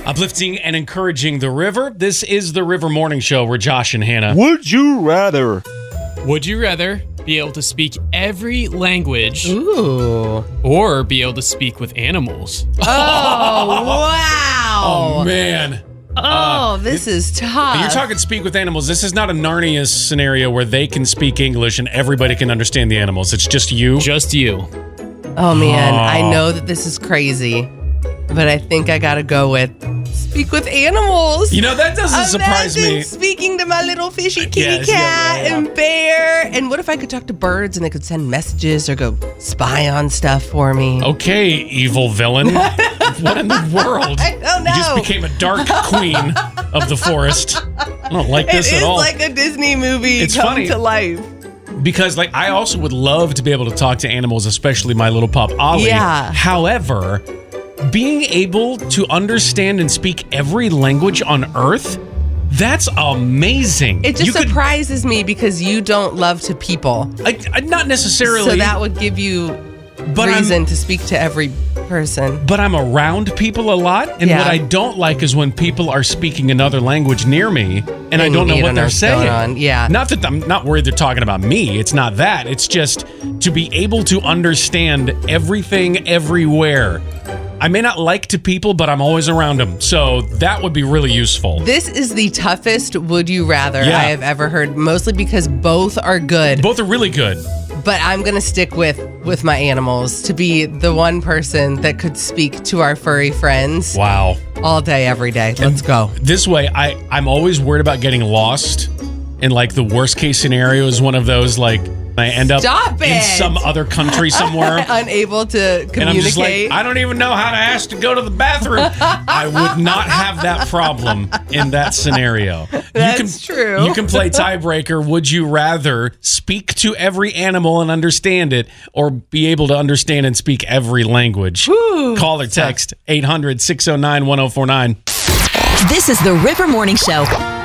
Uplifting and encouraging the river. This is the River Morning Show. We're Josh and Hannah. Would you rather? Would you rather be able to speak every language Ooh. or be able to speak with animals? Oh, wow. Oh, man. This is tough. You're talking speak with animals. This is not a Narnia scenario where they can speak English and everybody can understand the animals. It's just you. Just you. Oh, man. I know that this is crazy, but I think I got to go with speak with animals. You know, that doesn't surprise me. Speaking to my little fishy kitty Yes, cat yeah. and bear. And what if I could talk to birds and they could send messages or go spy on stuff for me? Okay, evil villain. What in the world? I don't know. You just became a dark queen of the forest. I don't like this It at is all. like a Disney movie It's come funny. to life. Because, like, I also would love to be able to talk to animals, especially my little pup, Ollie. Yeah. However, being able to understand and speak every language on Earth, that's amazing. It just You could- surprises me because you don't love to people. I not necessarily. So that would give you But reason to speak to every person. But I'm around people a lot, and Yeah. what I don't like is when people are speaking another language near me, and I don't know you what don't they're what's saying. going on. Yeah. Not that I'm not worried they're talking about me. It's not that. It's just to be able to understand everything everywhere. I may not like to people, but I'm always around them, so that would be really useful. This is the toughest would you rather Yeah. I have ever heard, mostly because both are good. Both are really good. But I'm going to stick with my animals to be the one person that could speak to our furry friends Wow. all day, every day. Let's go. This way, I'm always worried about getting lost. And like the worst case scenario is one of those, like, I end up Stop in it. some other country somewhere. Unable to communicate. And I'm just like, I don't even know how to ask to go to the bathroom. I would not have that problem in that scenario. That's true. You can play tiebreaker. Would you rather speak to every animal and understand it, or be able to understand and speak every language? Call or text 800-609-1049. This is the River Morning Show.